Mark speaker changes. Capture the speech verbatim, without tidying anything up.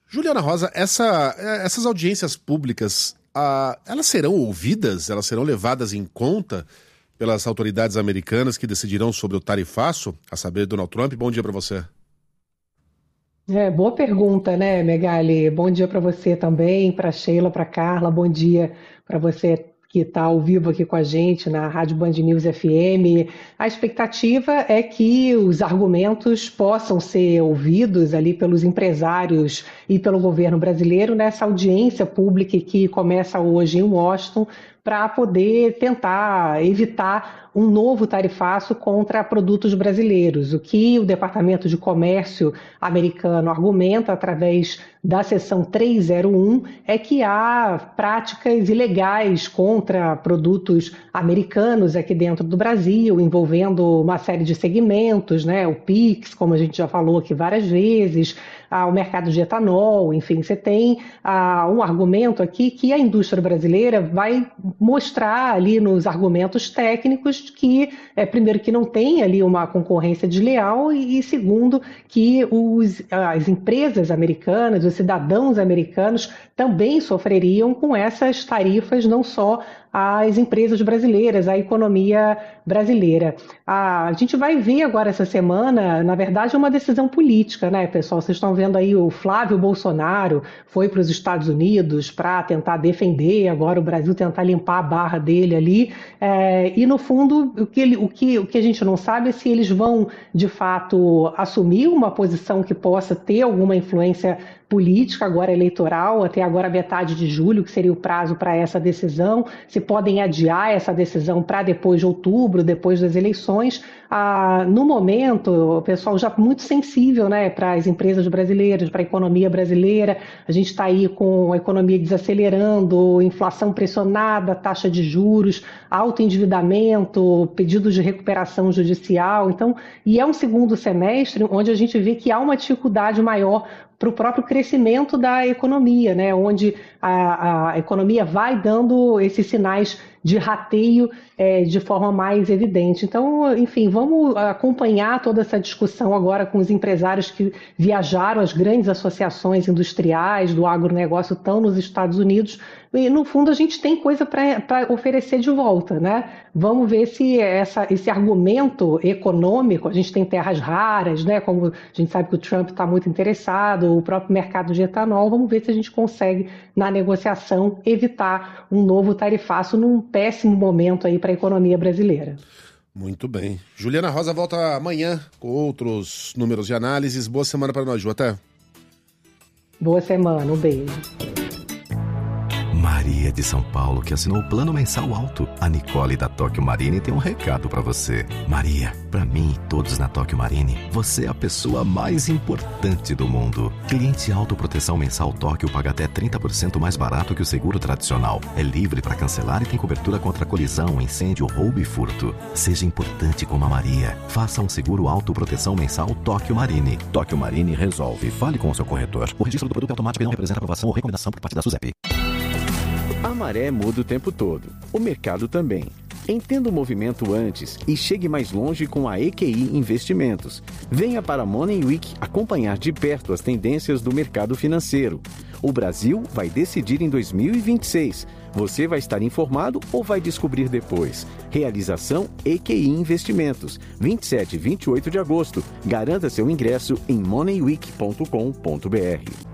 Speaker 1: Juliana Rosa, essa, essas audiências públicas, ah, elas serão ouvidas, elas serão levadas em conta pelas autoridades americanas que decidirão sobre o tarifaço, a saber, Donald Trump? Bom dia para você.
Speaker 2: É, boa pergunta, né, Megali? Bom dia para você também, para Sheila, para Carla. Bom dia para você que está ao vivo aqui com a gente na Rádio Band News F M. A expectativa é que os argumentos possam ser ouvidos ali pelos empresários e pelo governo brasileiro nessa audiência pública que começa hoje em Washington, para poder tentar evitar um novo tarifaço contra produtos brasileiros. O que o Departamento de Comércio americano argumenta através da seção trezentos e um é que há práticas ilegais contra produtos americanos aqui dentro do Brasil, envolvendo uma série de segmentos, né? O Pix, como a gente já falou aqui várias vezes, ah, o mercado de etanol, enfim, você tem ah, um argumento aqui que a indústria brasileira vai mostrar ali nos argumentos técnicos que, é, primeiro, que não tem ali uma concorrência desleal e, e segundo, que os, as empresas americanas, os cidadãos americanos também sofreriam com essas tarifas, não só as empresas brasileiras, a economia brasileira. A gente vai ver agora essa semana, na verdade, uma decisão política, né, pessoal? Vocês estão vendo aí o Flávio Bolsonaro foi para os Estados Unidos para tentar defender, agora o Brasil tentar limpar a barra dele ali, é, e no fundo o que, ele, o, que, o que a gente não sabe é se eles vão de fato assumir uma posição que possa ter alguma influência política, agora eleitoral, até agora metade de julho, que seria o prazo para essa decisão, se podem adiar essa decisão para depois de outubro, depois das eleições. Ah, no momento, o pessoal já muito sensível, né, para as empresas brasileiras, para a economia brasileira, a gente está aí com a economia desacelerando, inflação pressionada, taxa de juros, alto endividamento, pedidos de recuperação judicial, então, e é um segundo semestre onde a gente vê que há uma dificuldade maior para o próprio crescimento da economia, né? Onde a, a economia vai dando esses sinais de rateio é, de forma mais evidente. Então, enfim, vamos acompanhar toda essa discussão agora com os empresários que viajaram, as grandes associações industriais do agronegócio estão nos Estados Unidos, e no fundo a gente tem coisa para oferecer de volta, né? Vamos ver se essa, esse argumento econômico, a gente tem terras raras, né? Como a gente sabe que o Trump está muito interessado, o próprio mercado de etanol, vamos ver se a gente consegue, na negociação, evitar um novo tarifaço num péssimo momento aí para a economia brasileira.
Speaker 1: Muito bem. Juliana Rosa volta amanhã com outros números de análises. Boa semana para nós, Ju. Até.
Speaker 2: Boa semana, um beijo.
Speaker 3: Maria de São Paulo, que assinou o plano mensal alto. A Nicole da Tóquio Marine tem um recado pra você. Maria, pra mim e todos na Tóquio Marine, você é a pessoa mais importante do mundo. Cliente autoproteção mensal Tóquio paga até trinta por cento mais barato que o seguro tradicional. É livre para cancelar e tem cobertura contra colisão, incêndio, roubo e furto. Seja importante como a Maria. Faça um seguro autoproteção mensal Tóquio Marine. Tóquio Marine resolve. Fale com o seu corretor. O registro do produto automático não representa aprovação ou recomendação por parte da SUSEP.
Speaker 4: A maré muda o tempo todo. O mercado também. Entenda o movimento antes e chegue mais longe com a E Q I Investimentos. Venha para a Money Week acompanhar de perto as tendências do mercado financeiro. O Brasil vai decidir em dois mil e vinte e seis. Você vai estar informado ou vai descobrir depois? Realização E Q I Investimentos. vinte e sete e vinte e oito de agosto. Garanta seu ingresso em money week ponto com ponto b r.